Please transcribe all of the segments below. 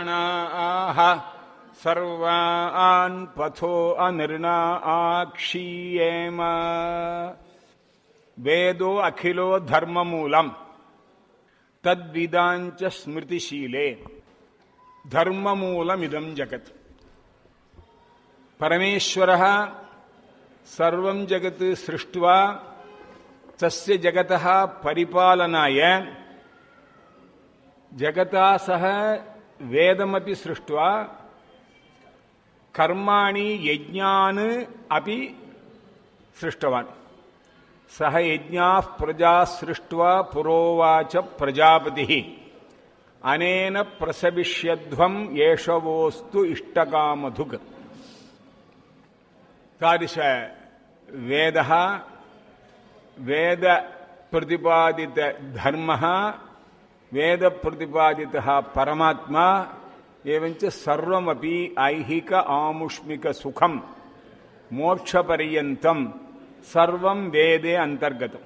பிராணாஹ சர்வான் பதோ அநிர்ணாக்ஷீயேம. வேதோ அகிலோ தர்மமூலம் தத்விதாஞ்ச ஸ்மிருதிஷீலே. தர்மமூலம் இதம் ஜகத். பரமேஸ்வரः சர்வம் ஜகத் சிருஷ்ட்வா தஸ்ய ஜகதः பரிபாலனாய ஜகதா சக வேதமபி சிருஷ்ட்வா கர்மாணி யஜ்ஞான் அபி சிருஷ்டவான். சஹ யஜ்ஞாः பிரஜா சிருஷ்ட்வா புரோவாச்ச பிரஜாபதிः அனேன பிரசவிஷ்யத்வம் ஏஷவோஸ்து இஷ்டகாமதுக். தாதிஷ வேதः வேத பிரதிபாதித தர்மः வேத பிரதிபாதிதः பரமாத்மா एवञ्च सर्वमपि ऐहिक आमुष्मिक सुखम मोक्ष पर्यन्तं सर्वं वेदे अंतर्गतम्.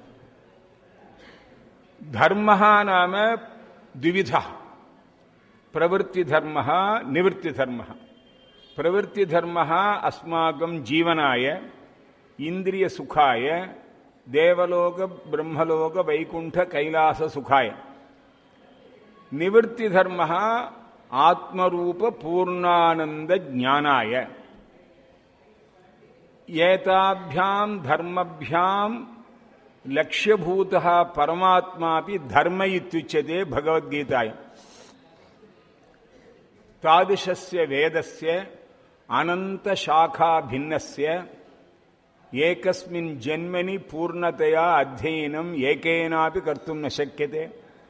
धर्मः नाम द्विविधः, प्रवृत्ति धर्मः निवृत्ति धर्मः. प्रवृत्ति धर्मः अस्माकं जीवनाय इंद्रिय सुखाय देवलोक ब्रह्मलोक वैकुंठ कैलास सुखाय. निवृत्ति धर्मः आत्मरूप पूर्णानंद ज्ञानाय. एताभ्यां धर्मभ्यां लक्ष्यभूतः परमात्मापि धर्म इत्युच्यते भगवद्गीतायां. तादृशस्य वेदस्य अनंत शाखा भिन्नस्य एकस्मिन् जन्मनि पूर्णतया अध्ययनम् एकेनापि कर्तुं न शक्यते.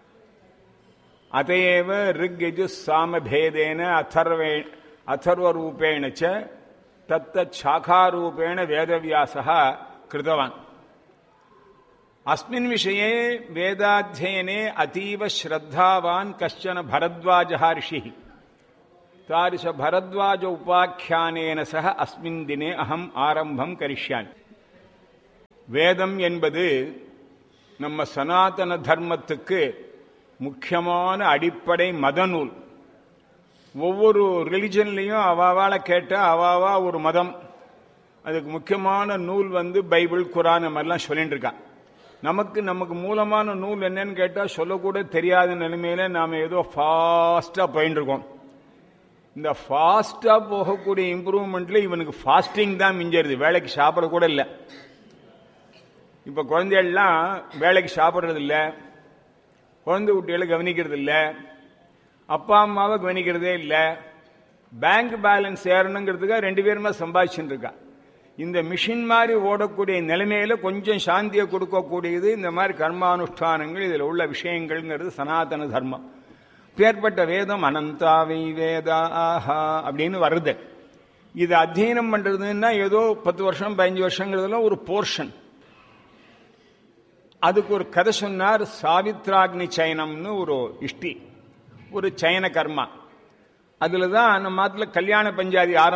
अतएव ऋग्यजुः सामभेदेन अथर्वरूपेण च तत्तच्छाखारूपेण वेदव्यासः कृतवान्. अस्मिन् विषये वेदाध्ययने अतीव श्रद्धावान् कश्चन भरद्वाजः ऋषिः. तादृश भरद्वाज उपाख्यानेन सह अस्मिन् दिने अहम् आरम्भं करिष्यामि. வேதம் என்பது நம்ம சனாதன தர்மத்துக்கு முக்கியமான அடிப்படை மத நூல். ஒவ்வொரு ரிலிஜன்லையும் அவாவால கேட்ட அவாவா ஒரு மதம், அதுக்கு முக்கியமான நூல் பைபிள் குரான் மாதிரிலாம் சொல்லிட்டு இருக்கான். நமக்கு மூலமான நூல் என்னன்னு கேட்டா சொல்லக்கூட தெரியாத நிலைமையில நாம ஏதோ ஃபாஸ்டா போயிட்டு இருக்கோம். இந்த ஃபாஸ்டா போகக்கூடிய இம்ப்ரூவ்மெண்ட்ல இவனுக்கு ஃபாஸ்டிங் தான் மிஞ்சருது, வேலைக்கு சாப்பிட கூட இல்லை. இப்ப குழந்தைகள்லாம் வேலைக்கு சாப்பிட்றது இல்லை, குழந்தை குட்டிகளை கவனிக்கிறது இல்லை, அப்பா அம்மாவை கவனிக்கிறதே இல்லை. பேங்க் பேலன்ஸ் ஏறணுங்கிறதுக்காக 2 பேருமே சம்பாதிச்சுட்டு இருக்கா. இந்த மிஷின் மாதிரி ஓடக்கூடிய நிலைமையில கொஞ்சம் சாந்தியை கொடுக்கக்கூடியது இந்த மாதிரி கர்மானுஷ்டானங்கள், இதில் உள்ள விஷயங்கள்ங்கிறது சனாதன தர்மம். பேர்பட்ட வேதம் அனந்தாவை வேதாஹா அப்படின்னு வருது. இது அத்தியனம் பண்றதுன்னா ஏதோ 10 வருஷம் 15 வருஷங்கிறதுல ஒரு போர்ஷன். அதுக்கு ஒரு கதை சொன்னார். சாவித்ராக்னி சயனம்னு ஒரு இஷ்டி, ஒரு சயன கர்மா. அதுலதான் நம்ம நாட்டில் கல்யாண பஞ்சாதி ஆரம்பம்.